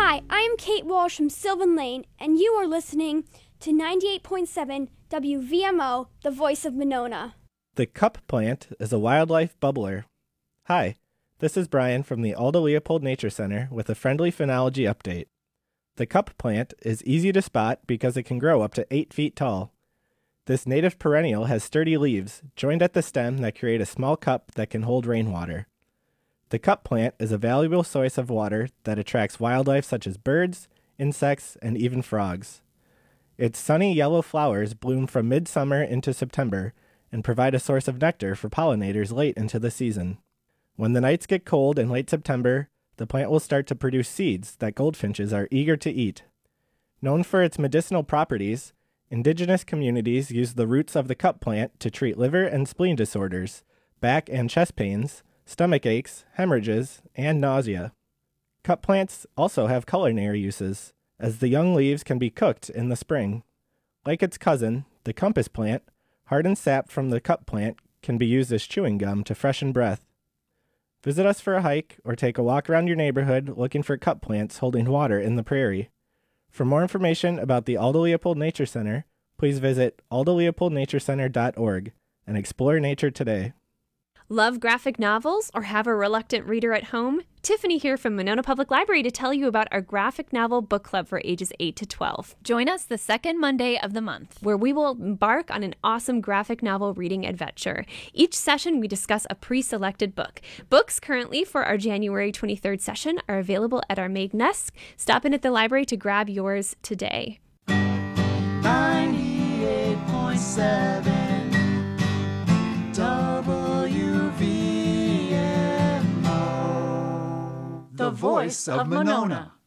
Hi, I'm Kate Walsh from Sylvan Lane, and you are listening to 98.7 WVMO, the voice of Monona. The cup plant is a wildlife bubbler. Hi, this is Brian from the Alda Leopold Nature Center with a friendly phenology update. The cup plant is easy to spot because it can grow up to 8 feet tall. This native perennial has sturdy leaves joined at the stem that create a small cup that can hold rainwater. The cup plant is a valuable source of water that attracts wildlife such as birds, insects, and even frogs. Its sunny yellow flowers bloom from midsummer into September and provide a source of nectar for pollinators late into the season. When the nights get cold in late September, the plant will start to produce seeds that goldfinches are eager to eat. Known for its medicinal properties, indigenous communities use the roots of the cup plant to treat liver and spleen disorders, back and chest pains, stomach aches, hemorrhages, and nausea. Cup plants also have culinary uses, as the young leaves can be cooked in the spring. Like its cousin, the compass plant, hardened sap from the cup plant can be used as chewing gum to freshen breath. Visit us for a hike or take a walk around your neighborhood looking for cup plants holding water in the prairie. For more information about the Alda Leopold Nature Center, please visit aldaleopoldnaturecenter.org and explore nature today. Love graphic novels or have a reluctant reader at home? Tiffany here from Monona Public Library to tell you about our graphic novel book club for ages 8 to 12. Join us the second Monday of the month, where we will embark on an awesome graphic novel reading adventure. Each session, we discuss a pre-selected book. Books currently for our January 23rd session are available at our main desk. Stop in at the library to grab yours today. 98.7 WVMO, the voice of Monona.